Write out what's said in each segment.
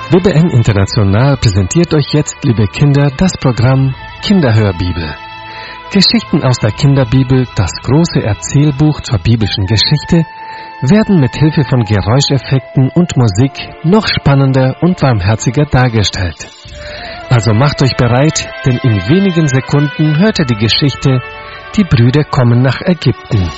WBN International präsentiert euch jetzt, liebe Kinder, das Programm Kinderhörbibel. Geschichten aus der Kinderbibel, das große Erzählbuch zur biblischen Geschichte, werden mit Hilfe von Geräuscheffekten und Musik noch spannender und warmherziger dargestellt. Also macht euch bereit, denn in wenigen Sekunden hört ihr die Geschichte Die Brüder kommen nach Ägypten.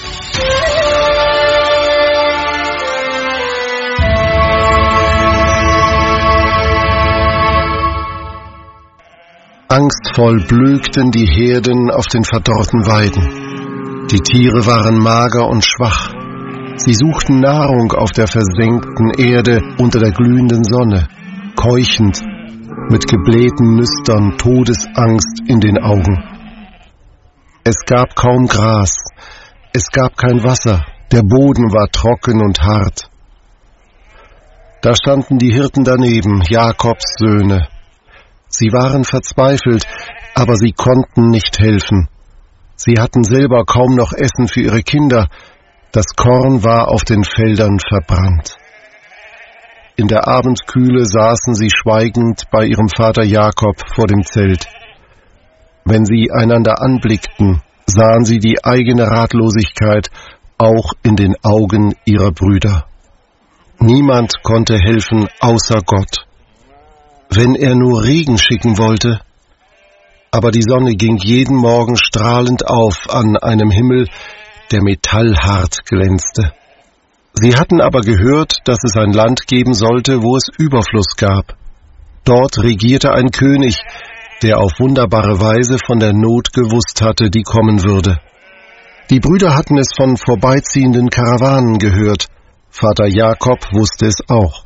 Angstvoll blökten die Herden auf den verdorrten Weiden. Die Tiere waren mager und schwach. Sie suchten Nahrung auf der versenkten Erde unter der glühenden Sonne, keuchend, mit geblähten Nüstern, Todesangst in den Augen. Es gab kaum Gras, es gab kein Wasser, der Boden war trocken und hart. Da standen die Hirten daneben, Jakobs Söhne. Sie waren verzweifelt, aber sie konnten nicht helfen. Sie hatten selber kaum noch Essen für ihre Kinder. Das Korn war auf den Feldern verbrannt. In der Abendkühle saßen sie schweigend bei ihrem Vater Jakob vor dem Zelt. Wenn sie einander anblickten, sahen sie die eigene Ratlosigkeit auch in den Augen ihrer Brüder. Niemand konnte helfen außer Gott. Wenn er nur Regen schicken wollte. Aber die Sonne ging jeden Morgen strahlend auf an einem Himmel, der metallhart glänzte. Sie hatten aber gehört, dass es ein Land geben sollte, wo es Überfluss gab. Dort regierte ein König, der auf wunderbare Weise von der Not gewusst hatte, die kommen würde. Die Brüder hatten es von vorbeiziehenden Karawanen gehört. Vater Jakob wusste es auch.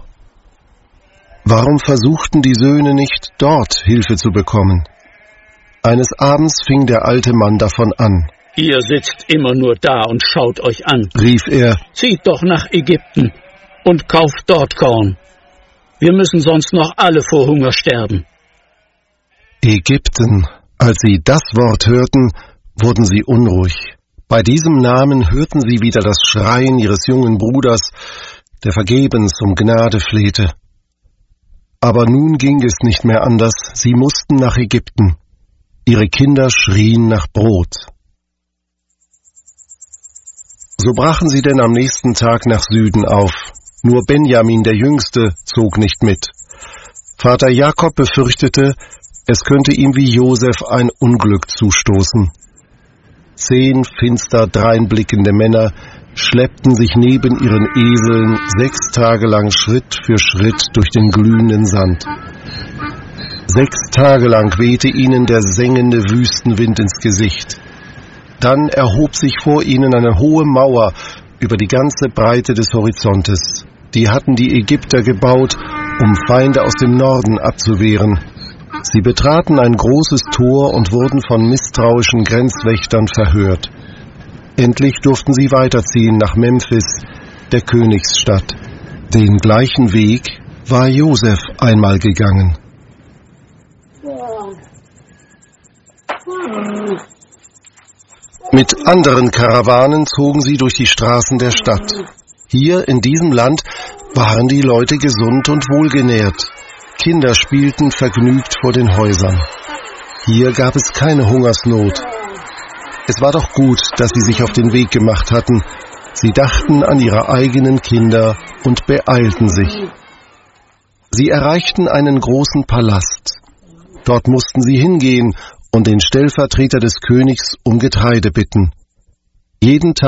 Warum versuchten die Söhne nicht, dort Hilfe zu bekommen? Eines Abends fing der alte Mann davon an. »Ihr sitzt immer nur da und schaut euch an«, rief er. »Zieht doch nach Ägypten und kauft dort Korn. Wir müssen sonst noch alle vor Hunger sterben.« Ägypten. Als sie das Wort hörten, wurden sie unruhig. Bei diesem Namen hörten sie wieder das Schreien ihres jungen Bruders, der vergebens um Gnade flehte. Aber nun ging es nicht mehr anders, sie mussten nach Ägypten. Ihre Kinder schrien nach Brot. So brachen sie denn am nächsten Tag nach Süden auf. Nur Benjamin, der Jüngste, zog nicht mit. Vater Jakob befürchtete, es könnte ihm wie Josef ein Unglück zustoßen. 10 finster dreinblickende Männer schleppten sich neben ihren Eseln 6 Tage lang Schritt für Schritt durch den glühenden Sand. 6 Tage lang wehte ihnen der sengende Wüstenwind ins Gesicht. Dann erhob sich vor ihnen eine hohe Mauer über die ganze Breite des Horizontes. Die hatten die Ägypter gebaut, um Feinde aus dem Norden abzuwehren. Sie betraten ein großes Tor und wurden von misstrauischen Grenzwächtern verhört. Endlich durften sie weiterziehen nach Memphis, der Königsstadt. Den gleichen Weg war Josef einmal gegangen. Mit anderen Karawanen zogen sie durch die Straßen der Stadt. Hier in diesem Land waren die Leute gesund und wohlgenährt. Kinder spielten vergnügt vor den Häusern. Hier gab es keine Hungersnot. Es war doch gut, dass sie sich auf den Weg gemacht hatten. Sie dachten an ihre eigenen Kinder und beeilten sich. Sie erreichten einen großen Palast. Dort mussten sie hingehen und den Stellvertreter des Königs um Getreide bitten. Jeden Tag